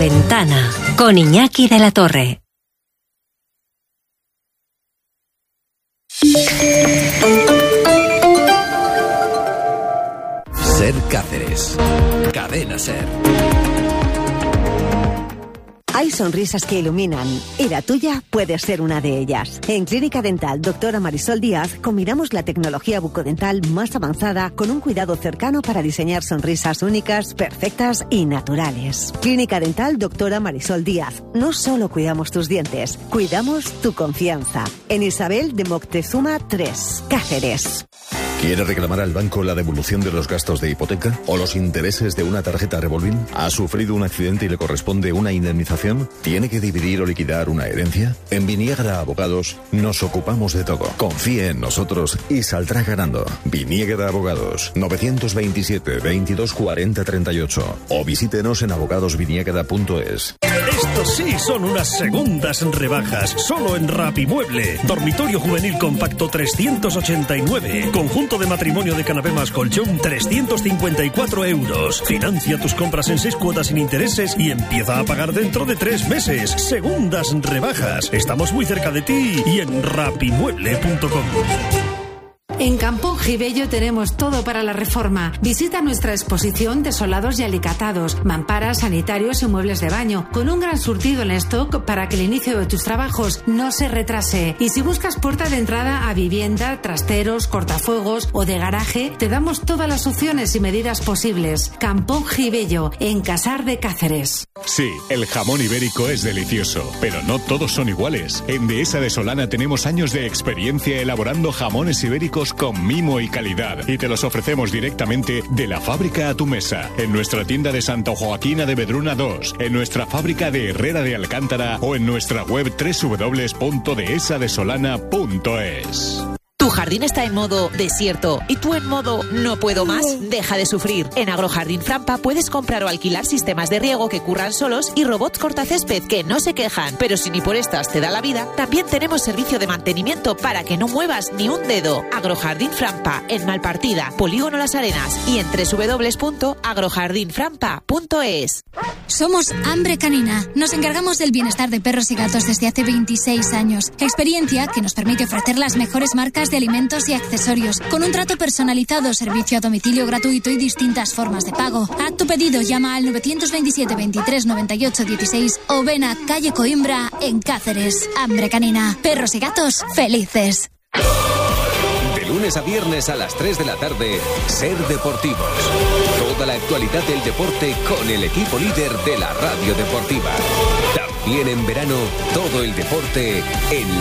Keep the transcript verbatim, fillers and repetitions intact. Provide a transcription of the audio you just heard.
ventana con Iñaki de la Torre. Ser Cáceres. Cadena Ser. Hay sonrisas que iluminan y la tuya puede ser una de ellas. En Clínica Dental Doctora Marisol Díaz combinamos la tecnología bucodental más avanzada con un cuidado cercano para diseñar sonrisas únicas, perfectas y naturales. Clínica Dental Doctora Marisol Díaz. No solo cuidamos tus dientes, cuidamos tu confianza. En Isabel de Moctezuma tres, Cáceres. ¿Quiere reclamar al banco la devolución de los gastos de hipoteca o los intereses de una tarjeta revolving? ¿Ha sufrido un accidente y le corresponde una indemnización? ¿Tiene que dividir o liquidar una herencia? En Viniegra Abogados nos ocupamos de todo. Confíe en nosotros y saldrá ganando. Viniegra Abogados, novecientos veintisiete, veintidós cuarenta, treinta y ocho. O visítenos en abogados viniegra punto es. Estos sí son unas segundas rebajas, solo en Rapimueble. Dormitorio juvenil compacto trescientos ochenta y nueve. Conjunto de matrimonio de canapé más colchón trescientos cincuenta y cuatro euros. Financia tus compras en seis cuotas sin intereses y empieza a pagar dentro de tres meses. Segundas rebajas. Estamos muy cerca de ti y en rapimueble punto com. En Campón Gibello tenemos todo para la reforma. Visita nuestra exposición de solados y alicatados, mamparas, sanitarios y muebles de baño, con un gran surtido en stock para que el inicio de tus trabajos no se retrase. Y si buscas puerta de entrada a vivienda, trasteros, cortafuegos o de garaje, te damos todas las opciones y medidas posibles. Campón Gibello, en Casar de Cáceres. Sí, el jamón ibérico es delicioso, pero no todos son iguales. En Dehesa de Solana tenemos años de experiencia elaborando jamones ibéricos con mimo y calidad, y te los ofrecemos directamente de la fábrica a tu mesa, en nuestra tienda de Santa Joaquina de Vedruna dos, en nuestra fábrica de Herrera de Alcántara o en nuestra web doble u doble u doble u punto dehesa de solana punto es. ¿Tu jardín está en modo desierto y tú en modo no puedo más? Deja de sufrir. En Agrojardín Frampa puedes comprar o alquilar sistemas de riego que curran solos y robots cortacésped que no se quejan. Pero si ni por estas te da la vida, también tenemos servicio de mantenimiento para que no muevas ni un dedo. Agrojardín Frampa, en Malpartida, Polígono Las Arenas y en doble u doble u doble u punto agrojardín frampa punto es. Somos Hambre Canina. Nos encargamos del bienestar de perros y gatos desde hace veintiséis años. Experiencia que nos permite ofrecer las mejores marcas de alimentos y accesorios, con un trato personalizado, servicio a domicilio gratuito y distintas formas de pago. Haz tu pedido, llama al novecientos veintisiete, veintitrés, noventa y ocho, dieciséis o ven a calle Coimbra en Cáceres. Hambre Canina. Perros y gatos felices. De lunes a viernes a las tres de la tarde, Ser Deportivos. Toda la actualidad del deporte con el equipo líder de la radio deportiva. También en verano, todo el deporte en